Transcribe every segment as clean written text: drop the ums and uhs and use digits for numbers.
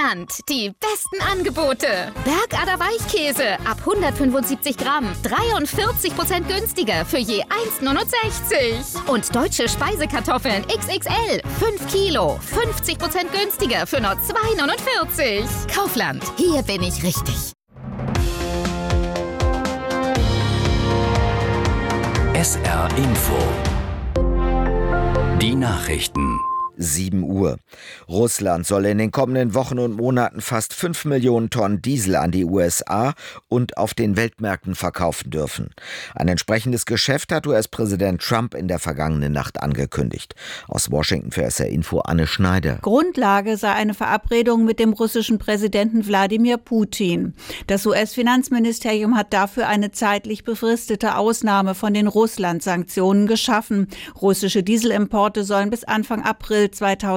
Kaufland. Die besten Angebote. Bergader Weichkäse ab 175 Gramm. 43% günstiger für je 1,69. Und deutsche Speisekartoffeln XXL. 5 Kilo. 50% günstiger für nur 2,49. Kaufland. Hier bin ich richtig. SR Info. Die Nachrichten. 7 Uhr. Russland soll in den kommenden Wochen und Monaten fast 5 Millionen Tonnen Diesel an die USA und auf den Weltmärkten verkaufen dürfen. Ein entsprechendes Geschäft hat US-Präsident Trump in der vergangenen Nacht angekündigt. Aus Washington für SR Info Anne Schneider. Grundlage sei eine Verabredung mit dem russischen Präsidenten Wladimir Putin. Das US-Finanzministerium hat dafür eine zeitlich befristete Ausnahme von den Russland-Sanktionen geschaffen. Russische Dieselimporte sollen bis Anfang April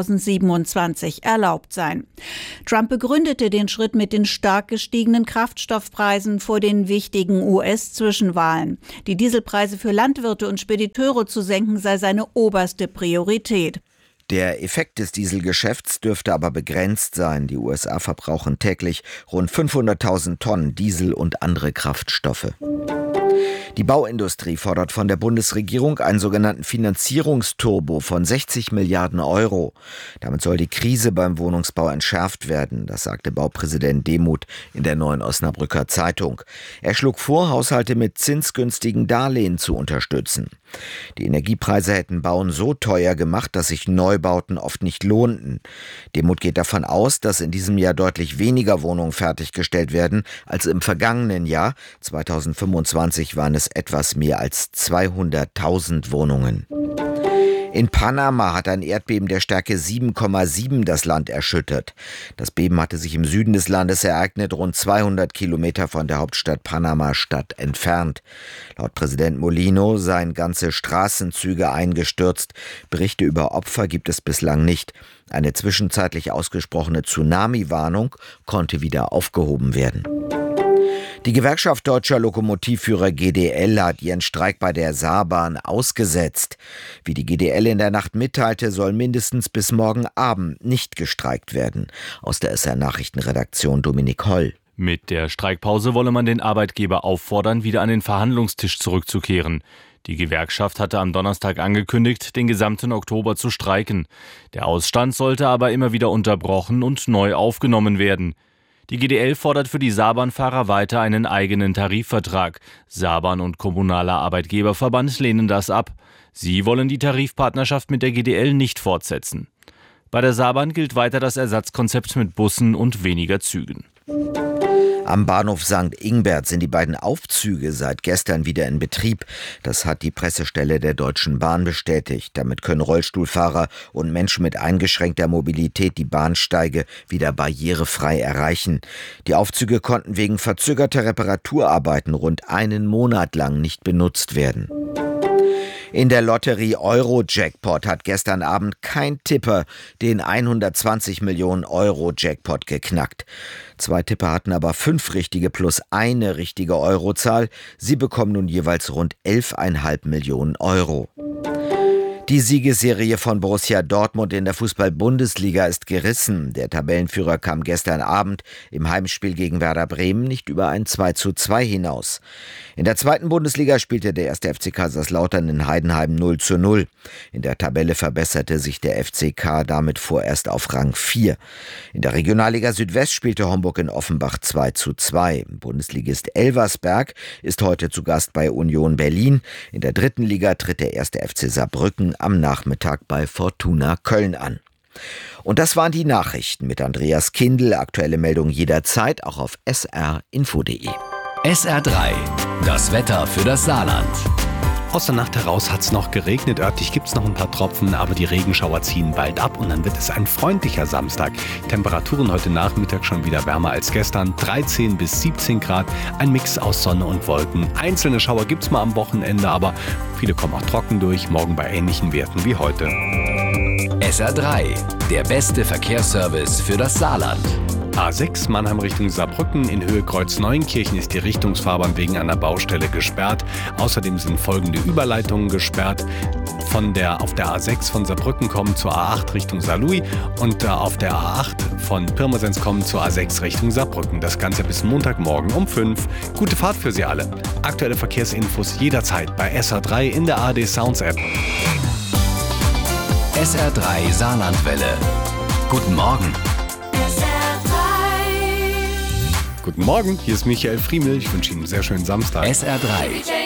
2027 erlaubt sein. Trump begründete den Schritt mit den stark gestiegenen Kraftstoffpreisen vor den wichtigen US-Zwischenwahlen. Die Dieselpreise für Landwirte und Spediteure zu senken sei seine oberste Priorität. Der Effekt des Dieselgeschäfts dürfte aber begrenzt sein. Die USA verbrauchen täglich rund 500.000 Tonnen Diesel und andere Kraftstoffe. Die Bauindustrie fordert von der Bundesregierung einen sogenannten Finanzierungsturbo von 60 Milliarden Euro. Damit soll die Krise beim Wohnungsbau entschärft werden, das sagte Baupräsident Demuth in der Neuen Osnabrücker Zeitung. Er schlug vor, Haushalte mit zinsgünstigen Darlehen zu unterstützen. Die Energiepreise hätten Bauen so teuer gemacht, dass sich Neubauten oft nicht lohnten. Demuth geht davon aus, dass in diesem Jahr deutlich weniger Wohnungen fertiggestellt werden als im vergangenen Jahr. 2025 waren es etwas mehr als 200.000 Wohnungen. In Panama hat ein Erdbeben der Stärke 7,7 das Land erschüttert. Das Beben hatte sich im Süden des Landes ereignet, rund 200 Kilometer von der Hauptstadt Panama-Stadt entfernt. Laut Präsident Molino seien ganze Straßenzüge eingestürzt. Berichte über Opfer gibt es bislang nicht. Eine zwischenzeitlich ausgesprochene Tsunami-Warnung konnte wieder aufgehoben werden. Die Gewerkschaft deutscher Lokomotivführer GDL hat ihren Streik bei der Saarbahn ausgesetzt. Wie die GDL in der Nacht mitteilte, soll mindestens bis morgen Abend nicht gestreikt werden. Aus der SR-Nachrichtenredaktion Dominik Holl. Mit der Streikpause wolle man den Arbeitgeber auffordern, wieder an den Verhandlungstisch zurückzukehren. Die Gewerkschaft hatte am Donnerstag angekündigt, den gesamten Oktober zu streiken. Der Ausstand sollte aber immer wieder unterbrochen und neu aufgenommen werden. Die GDL fordert für die Saarbahnfahrer weiter einen eigenen Tarifvertrag. Saarbahn und Kommunaler Arbeitgeberverband lehnen das ab. Sie wollen die Tarifpartnerschaft mit der GDL nicht fortsetzen. Bei der Saarbahn gilt weiter das Ersatzkonzept mit Bussen und weniger Zügen. Am Bahnhof St. Ingbert sind die beiden Aufzüge seit gestern wieder in Betrieb. Das hat die Pressestelle der Deutschen Bahn bestätigt. Damit können Rollstuhlfahrer und Menschen mit eingeschränkter Mobilität die Bahnsteige wieder barrierefrei erreichen. Die Aufzüge konnten wegen verzögerter Reparaturarbeiten rund einen Monat lang nicht benutzt werden. In der Lotterie Euro-Jackpot hat gestern Abend kein Tipper den 120 Millionen Euro Jackpot geknackt. 2 Tipper hatten aber 5 richtige plus eine richtige Eurozahl. Sie bekommen nun jeweils rund 11,5 Millionen Euro. Die Siegesserie von Borussia Dortmund in der Fußball-Bundesliga ist gerissen. Der Tabellenführer kam gestern Abend im Heimspiel gegen Werder Bremen nicht über ein 2:2 hinaus. In der zweiten Bundesliga spielte der 1. FC Kaiserslautern in Heidenheim 0:0. In der Tabelle verbesserte sich der FCK damit vorerst auf Rang 4. In der Regionalliga Südwest spielte Homburg in Offenbach 2:2. Bundesligist Elversberg ist heute zu Gast bei Union Berlin. In der dritten Liga tritt der 1. FC Saarbrücken am Nachmittag bei Fortuna Köln an. Und das waren die Nachrichten mit Andreas Kindl. Aktuelle Meldungen jederzeit auch auf srinfo.de. SR3, das Wetter für das Saarland. Aus der Nacht heraus hat es noch geregnet, örtlich gibt es noch ein paar Tropfen, aber die Regenschauer ziehen bald ab und dann wird es ein freundlicher Samstag. Temperaturen heute Nachmittag schon wieder wärmer als gestern, 13 bis 17 Grad, ein Mix aus Sonne und Wolken. Einzelne Schauer gibt es mal am Wochenende, aber viele kommen auch trocken durch, morgen bei ähnlichen Werten wie heute. SR3, der beste Verkehrsservice für das Saarland. A6 Mannheim Richtung Saarbrücken. In Höhe Kreuz Neuenkirchen ist die Richtungsfahrbahn wegen einer Baustelle gesperrt. Außerdem sind folgende Überleitungen gesperrt. Auf der A6 von Saarbrücken kommen zur A8 Richtung Saarlouis und auf der A8 von Pirmasens kommen zur A6 Richtung Saarbrücken. Das Ganze bis Montagmorgen um 5. Gute Fahrt für Sie alle. Aktuelle Verkehrsinfos jederzeit bei SR3 in der ARD Sounds App. SR3 Saarlandwelle. Guten Morgen. Guten Morgen, hier ist Michael Friemel. Ich wünsche Ihnen einen sehr schönen Samstag. SR3.